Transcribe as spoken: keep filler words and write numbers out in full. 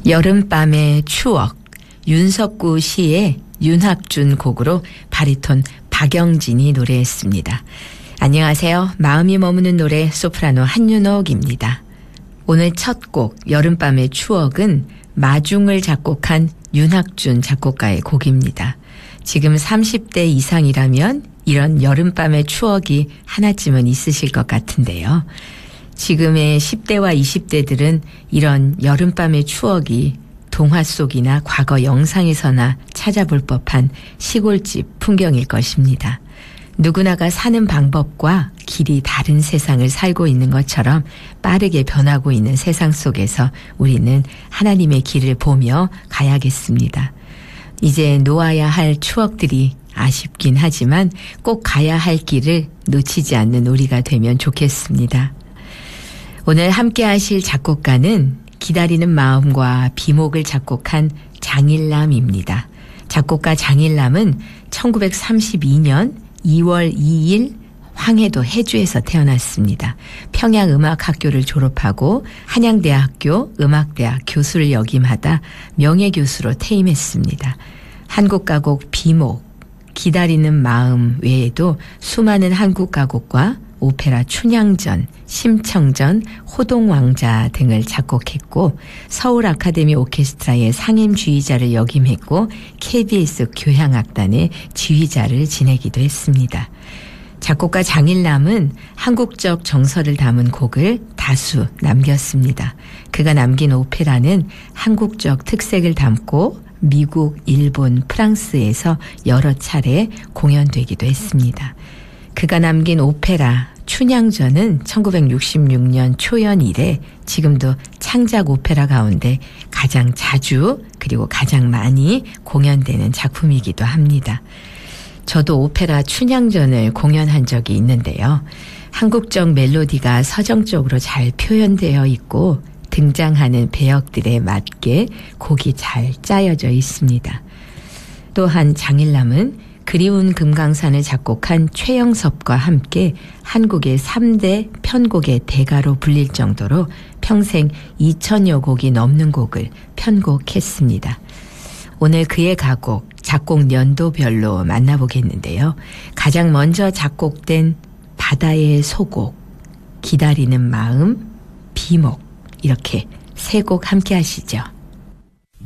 여름밤의 추억, 윤석구 시의 윤학준 곡으로 바리톤 박영진이 노래했습니다. 안녕하세요. 마음이 머무는 노래 소프라노 한윤옥입니다. 오늘 첫 곡 여름밤의 추억은 마중을 작곡한 윤학준 작곡가의 곡입니다. 지금 삼십 대 이상이라면 이런 여름밤의 추억이 하나쯤은 있으실 것 같은데요. 지금의 십 대와 이십 대들은 이런 여름밤의 추억이 동화 속이나 과거 영상에서나 찾아볼 법한 시골집 풍경일 것입니다. 누구나가 사는 방법과 길이 다른 세상을 살고 있는 것처럼 빠르게 변하고 있는 세상 속에서 우리는 하나님의 길을 보며 가야겠습니다. 이제 놓아야 할 추억들이 아쉽긴 하지만 꼭 가야 할 길을 놓치지 않는 우리가 되면 좋겠습니다. 오늘 함께 하실 작곡가는 기다리는 마음과 비목을 작곡한 장일남입니다. 작곡가 장일남은 천구백삼십이 년 이월 이일 황해도 해주에서 태어났습니다. 평양음악학교를 졸업하고 한양대학교 음악대학 교수를 역임하다 명예교수로 퇴임했습니다. 한국가곡 비목, 기다리는 마음 외에도 수많은 한국가곡과 오페라 춘향전, 심청전, 호동왕자 등을 작곡했고 서울 아카데미 오케스트라의 상임주의자를 역임했고 케이비에스 교향악단의 지휘자를 지내기도 했습니다. 작곡가 장일남은 한국적 정서를 담은 곡을 다수 남겼습니다. 그가 남긴 오페라는 한국적 특색을 담고 미국, 일본, 프랑스에서 여러 차례 공연되기도 했습니다. 그가 남긴 오페라 춘향전은 천구백육십육 년 초연 이래 지금도 창작 오페라 가운데 가장 자주 그리고 가장 많이 공연되는 작품이기도 합니다. 저도 오페라 춘향전을 공연한 적이 있는데요. 한국적 멜로디가 서정적으로 잘 표현되어 있고 등장하는 배역들에 맞게 곡이 잘 짜여져 있습니다. 또한 장일남은 그리운 금강산을 작곡한 최영섭과 함께 한국의 삼 대 편곡의 대가로 불릴 정도로 평생 이천여 곡이 넘는 곡을 편곡했습니다. 오늘 그의 가곡 작곡 연도별로 만나보겠는데요. 가장 먼저 작곡된 바다의 소곡, 기다리는 마음, 비목 이렇게 세 곡 함께 하시죠.